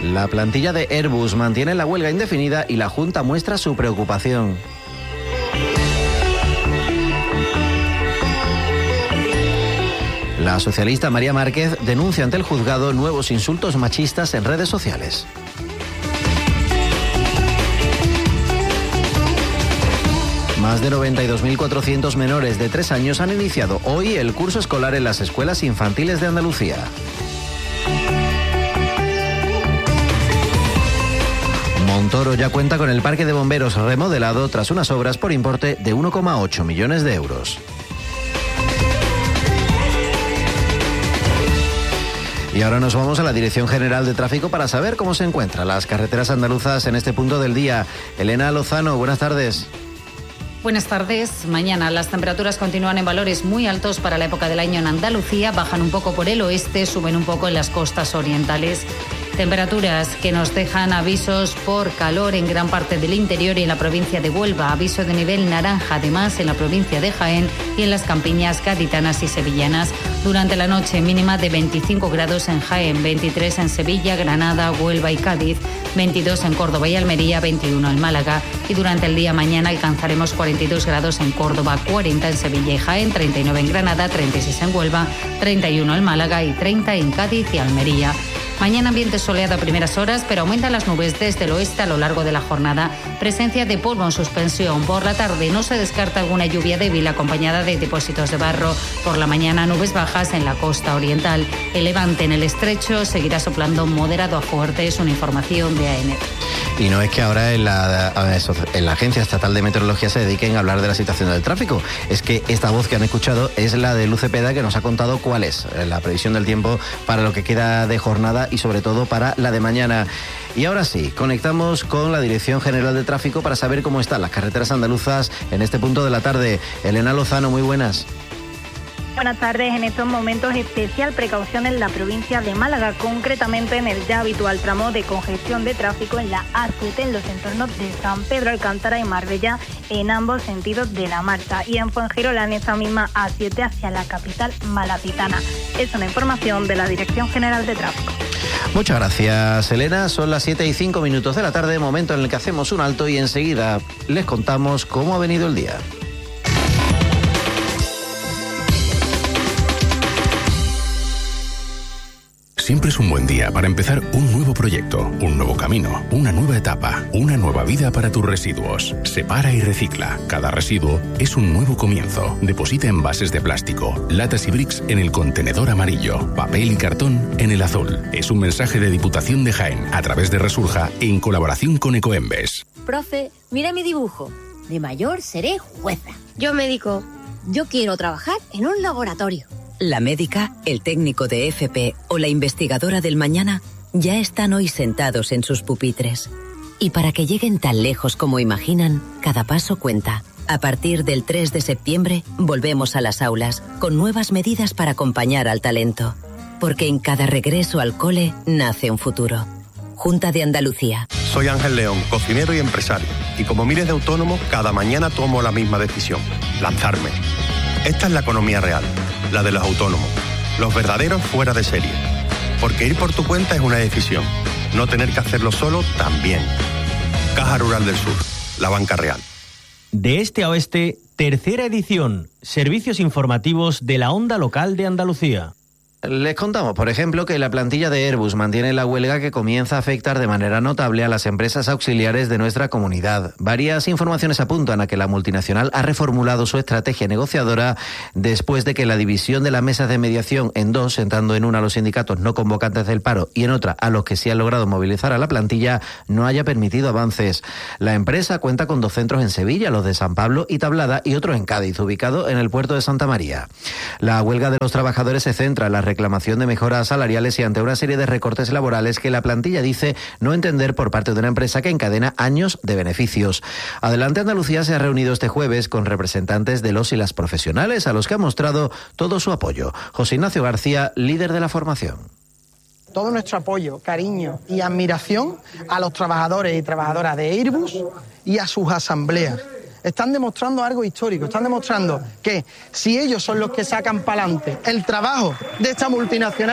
La plantilla de Airbus mantiene la huelga indefinida y la Junta muestra su preocupación. La socialista María Márquez denuncia ante el juzgado nuevos insultos machistas en redes sociales. Más de 92.400 menores de 3 años han iniciado hoy el curso escolar en las escuelas infantiles de Andalucía. Montoro ya cuenta con el parque de bomberos remodelado tras unas obras por importe de 1,8 millones de euros. Y ahora nos vamos a la Dirección General de Tráfico para saber cómo se encuentran las carreteras andaluzas en este punto del día. Elena Lozano, buenas tardes. Buenas tardes. Mañana las temperaturas continúan en valores muy altos para la época del año en Andalucía. Bajan un poco por el oeste, suben un poco en las costas orientales. Temperaturas que nos dejan avisos por calor en gran parte del interior y en la provincia de Huelva. Aviso de nivel naranja además en la provincia de Jaén y en las campiñas gaditanas y sevillanas. Durante la noche mínima de 25 grados en Jaén, 23 en Sevilla, Granada, Huelva y Cádiz, 22 en Córdoba y Almería, 21 en Málaga. Y durante el día mañana alcanzaremos 42 grados en Córdoba, 40 en Sevilla y Jaén, 39 en Granada, 36 en Huelva, 31 en Málaga y 30 en Cádiz y Almería. Mañana ambiente soleado a primeras horas, pero aumentan las nubes desde el oeste a lo largo de la jornada. Presencia de polvo en suspensión. Por la tarde no se descarta alguna lluvia débil acompañada de depósitos de barro. Por la mañana nubes bajas en la costa oriental. El levante en el estrecho seguirá soplando moderado a fuerte. Es una información de AEMET. Y no es que ahora en la Agencia Estatal de Meteorología se dediquen a hablar de la situación del tráfico. Es que esta voz que han escuchado es la de Luz Cepeda, que nos ha contado cuál es la previsión del tiempo para lo que queda de jornada y sobre todo para la de mañana. Y ahora sí, conectamos con la Dirección General de Tráfico para saber cómo están las carreteras andaluzas en este punto de la tarde. Elena Lozano, muy buenas. Buenas tardes. En estos momentos especial precaución en la provincia de Málaga, concretamente en el ya habitual tramo de congestión de tráfico en la A7 en los entornos de San Pedro Alcántara y Marbella en ambos sentidos de la marcha, y en Fuengirola en esa misma A7 hacia la capital malacitana. Es una información de la Dirección General de Tráfico. Muchas gracias, Elena. Son las 7:05 de la tarde, momento en el que hacemos un alto y enseguida les contamos cómo ha venido el día. Siempre es un buen día para empezar un nuevo proyecto, un nuevo camino, una nueva etapa, una nueva vida para tus residuos. Separa y recicla. Cada residuo es un nuevo comienzo. Deposita envases de plástico, latas y bricks en el contenedor amarillo, papel y cartón en el azul. Es un mensaje de Diputación de Jaén a través de Resurja en colaboración con Ecoembes. Profe, mira mi dibujo. De mayor seré jueza. Yo médico. Yo quiero trabajar en un laboratorio. La médica, el técnico de FP o la investigadora del mañana ya están hoy sentados en sus pupitres. Y para que lleguen tan lejos como imaginan, cada paso cuenta. A partir del 3 de septiembre volvemos a las aulas con nuevas medidas para acompañar al talento. Porque en cada regreso al cole nace un futuro. Junta de Andalucía. Soy Ángel León, cocinero y empresario. Y como miles de autónomos, cada mañana tomo la misma decisión: lanzarme. Esta es la economía real, la de los autónomos, los verdaderos fuera de serie. Porque ir por tu cuenta es una decisión, no tener que hacerlo solo también. Caja Rural del Sur, la banca real. De este a oeste, tercera edición, servicios informativos de la onda local de Andalucía. Les contamos, por ejemplo, que la plantilla de Airbus mantiene la huelga que comienza a afectar de manera notable a las empresas auxiliares de nuestra comunidad. Varias informaciones apuntan a que la multinacional ha reformulado su estrategia negociadora después de que la división de las mesas de mediación en dos, sentando en una a los sindicatos no convocantes del paro y en otra a los que sí han logrado movilizar a la plantilla, no haya permitido avances. La empresa cuenta con 2 centros en Sevilla, los de San Pablo y Tablada, y otro en Cádiz, ubicado en el puerto de Santa María. La huelga de los trabajadores se centra en la reclamación de mejoras salariales y ante una serie de recortes laborales que la plantilla dice no entender por parte de una empresa que encadena años de beneficios. Adelante Andalucía se ha reunido este jueves con representantes de los y las profesionales a los que ha mostrado todo su apoyo. José Ignacio García, líder de la formación. Todo nuestro apoyo, cariño y admiración a los trabajadores y trabajadoras de Airbus y a sus asambleas. Están demostrando algo histórico, están demostrando que si ellos son los que sacan para adelante el trabajo de esta multinacional,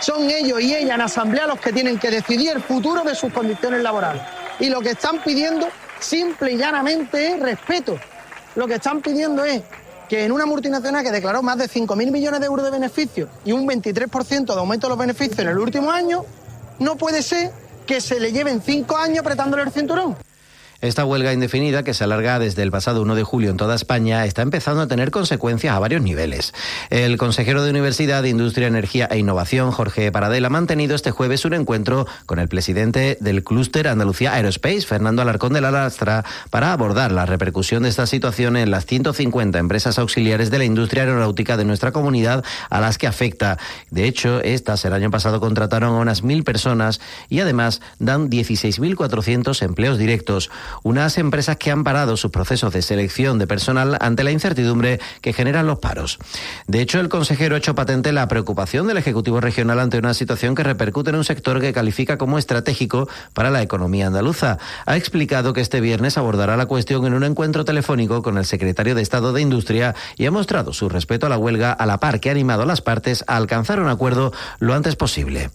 Son ellos y ellas en asamblea los que tienen que decidir el futuro de sus condiciones laborales. Y lo que están pidiendo, simple y llanamente, es respeto. Lo que están pidiendo es que en una multinacional que declaró más de 5.000 millones de euros de beneficios y un 23% de aumento de los beneficios en el último año, no puede ser que se le lleven 5 años apretándole el cinturón. Esta huelga indefinida, que se alarga desde el pasado 1 de julio en toda España, está empezando a tener consecuencias a varios niveles. El consejero de Universidad, Industria, Energía e Innovación, Jorge Paradel, ha mantenido este jueves un encuentro con el presidente del clúster Andalucía Aerospace, Fernando Alarcón de la Lastra, para abordar la repercusión de esta situación en las 150 empresas auxiliares de la industria aeronáutica de nuestra comunidad a las que afecta. De hecho, estas el año pasado contrataron a unas 1.000 personas y además dan 16.400 empleos directos. Unas empresas que han parado sus procesos de selección de personal ante la incertidumbre que generan los paros. De hecho, el consejero ha hecho patente la preocupación del Ejecutivo Regional ante una situación que repercute en un sector que califica como estratégico para la economía andaluza. Ha explicado que este viernes abordará la cuestión en un encuentro telefónico con el secretario de Estado de Industria y ha mostrado su respeto a la huelga, a la par que ha animado a las partes a alcanzar un acuerdo lo antes posible.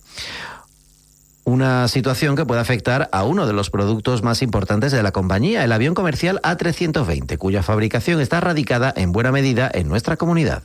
Una situación que puede afectar a uno de los productos más importantes de la compañía, el avión comercial A320, cuya fabricación está radicada en buena medida en nuestra comunidad.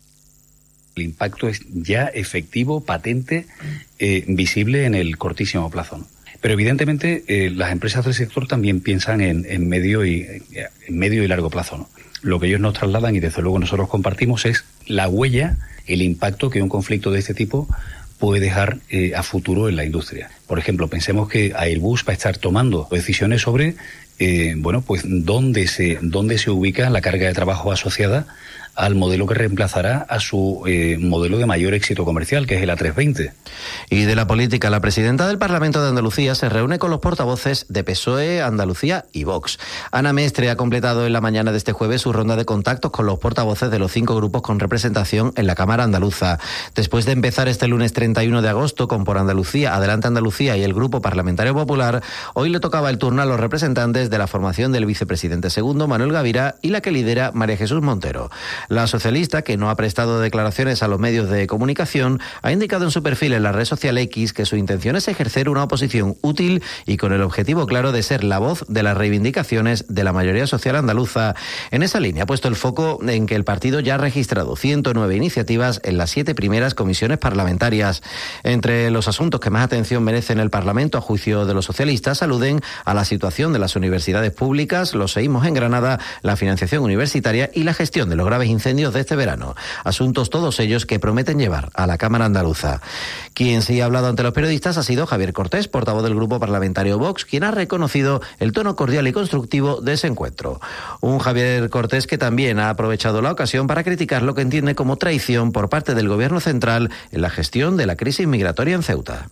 El impacto es ya efectivo, patente, visible en el cortísimo plazo, ¿no? Pero evidentemente las empresas del sector también piensan en medio y largo plazo, ¿no? Lo que ellos nos trasladan y desde luego nosotros compartimos es la huella, el impacto que un conflicto de este tipo puede dejar a futuro en la industria. Por ejemplo, pensemos que Airbus va a estar tomando decisiones sobre pues dónde se ubica la carga de trabajo asociada al modelo que reemplazará a su modelo de mayor éxito comercial, que es el A320. Y de la política, la presidenta del Parlamento de Andalucía se reúne con los portavoces de PSOE, Andalucía y Vox. Ana Mestre ha completado en la mañana de este jueves su ronda de contactos con los portavoces de los 5 grupos con representación en la Cámara Andaluza. Después de empezar este lunes 31 de agosto con Por Andalucía, Adelante Andalucía y el Grupo Parlamentario Popular, hoy le tocaba el turno a los representantes de la formación del vicepresidente segundo, Manuel Gavira, y la que lidera María Jesús Montero. La socialista, que no ha prestado declaraciones a los medios de comunicación, ha indicado en su perfil en la red social X que su intención es ejercer una oposición útil y con el objetivo claro de ser la voz de las reivindicaciones de la mayoría social andaluza. En esa línea ha puesto el foco en que el partido ya ha registrado 109 iniciativas en las 7 primeras comisiones parlamentarias. Entre los asuntos que más atención merecen el Parlamento, a juicio de los socialistas, aluden a la situación de las universidades públicas, los seísmos en Granada, la financiación universitaria y la gestión de los graves incendios de este verano. Asuntos todos ellos que prometen llevar a la Cámara Andaluza. Quien sí ha hablado ante los periodistas ha sido Javier Cortés, portavoz del Grupo Parlamentario Vox, quien ha reconocido el tono cordial y constructivo de ese encuentro. Un Javier Cortés que también ha aprovechado la ocasión para criticar lo que entiende como traición por parte del Gobierno central en la gestión de la crisis migratoria en Ceuta.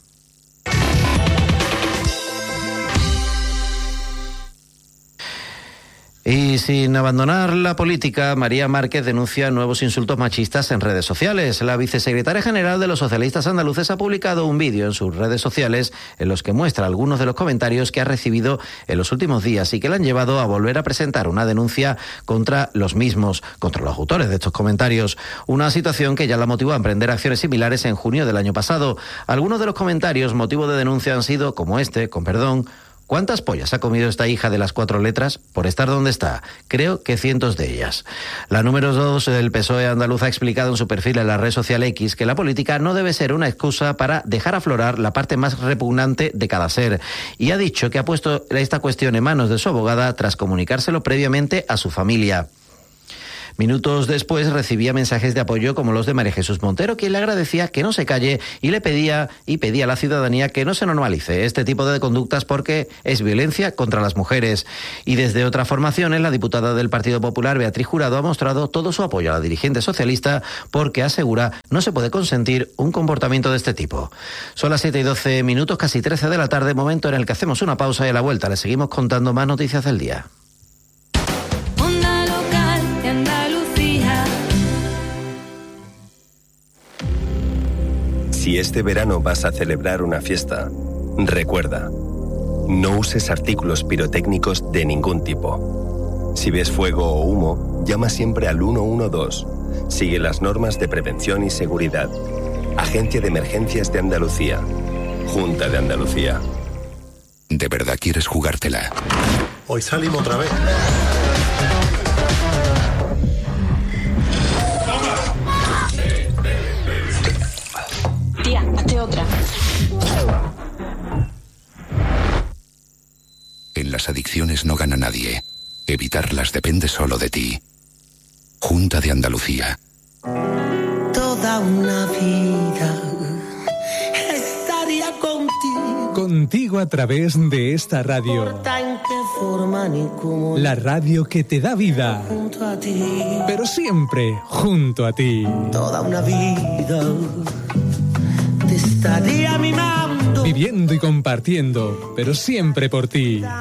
Y sin abandonar la política, María Márquez denuncia nuevos insultos machistas en redes sociales. La vicesecretaria general de los socialistas andaluces ha publicado un vídeo en sus redes sociales en los que muestra algunos de los comentarios que ha recibido en los últimos días y que le han llevado a volver a presentar una denuncia contra los mismos, contra los autores de estos comentarios. Una situación que ya la motivó a emprender acciones similares en junio del año pasado. Algunos de los comentarios motivo de denuncia han sido, como este, con perdón: ¿cuántas pollas ha comido esta hija de las 4 letras por estar donde está? Creo que cientos de ellas. La número 2 del PSOE andaluz ha explicado en su perfil en la red social X que la política no debe ser una excusa para dejar aflorar la parte más repugnante de cada ser. Y ha dicho que ha puesto esta cuestión en manos de su abogada tras comunicárselo previamente a su familia. Minutos después recibía mensajes de apoyo como los de María Jesús Montero, quien le agradecía que no se calle y le pedía a la ciudadanía que no se normalice este tipo de conductas porque es violencia contra las mujeres. Y desde otras formaciones, la diputada del Partido Popular, Beatriz Jurado, ha mostrado todo su apoyo a la dirigente socialista porque asegura no se puede consentir un comportamiento de este tipo. Son las 7:12, casi 13 de la tarde, momento en el que hacemos una pausa y a la vuelta les seguimos contando más noticias del día. Si este verano vas a celebrar una fiesta, recuerda, no uses artículos pirotécnicos de ningún tipo. Si ves fuego o humo, llama siempre al 112. Sigue las normas de prevención y seguridad. Agencia de Emergencias de Andalucía. Junta de Andalucía. ¿De verdad quieres jugártela? Hoy salimos otra vez. Tía, hazte otra. En las adicciones no gana nadie. Evitarlas depende solo de ti. Junta de Andalucía. Toda una vida estaría contigo. Contigo a través de esta radio. No importa en qué forma ni cómo. La radio que te da vida. Junto a ti. Pero siempre junto a ti. Toda una vida te estaría mimando. Viviendo y compartiendo, pero siempre por ti.